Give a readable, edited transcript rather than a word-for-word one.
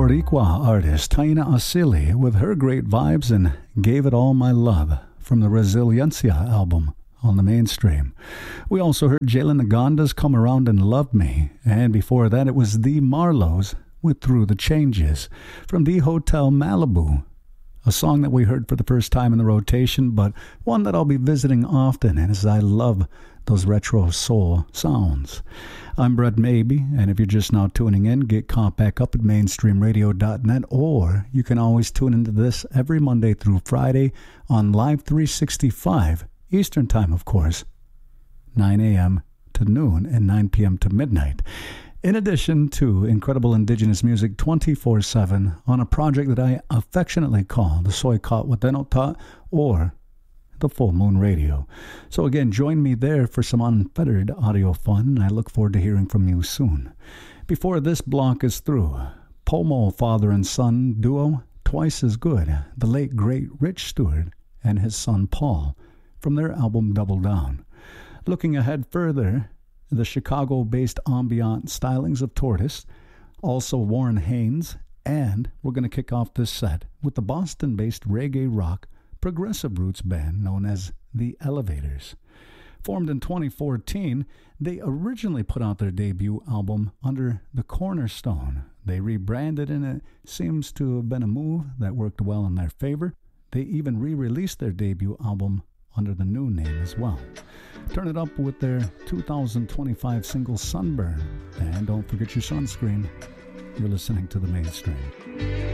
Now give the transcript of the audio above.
Boricua artist Taina Asili with her great vibes and Gave It All My Love from the Resiliencia album on the Mainstream. We also heard Jalen Naganda's Come Around and Love Me, and before that it was the Marlows with Through the Changes from the Hotel Malibu, a song that we heard for the first time in the rotation, but one that I'll be visiting often as I love those retro soul sounds. I'm Brett Maybe, and if you're just now tuning in, get caught back up at mainstreamradio.net, or you can always tune into this every Monday through Friday on Live 365, Eastern Time, of course, 9 a.m. to noon and 9 p.m. to midnight. In addition to incredible indigenous music 24/7 on a project that I affectionately call the Soykot Wadenota, or the Full Moon Radio. So again, join me there for some unfettered audio fun, and I look forward to hearing from you soon. Before this block is through, Pomo father and son duo, Twice as Good, the late great Rich Stewart and his son Paul, from their album Double Down. Looking ahead further, the Chicago-based ambient stylings of Tortoise, also Warren Haynes, and we're going to kick off this set with the Boston-based reggae rock progressive roots band known as The Elevators. Formed in 2014, they originally put out their debut album under the Cornerstone. They rebranded, and it seems to have been a move that worked well in their favor. They even re-released their debut album under the new name as well. Turn it up with their 2025 single Sunburn, and don't forget your sunscreen. You're listening to The Mainstream.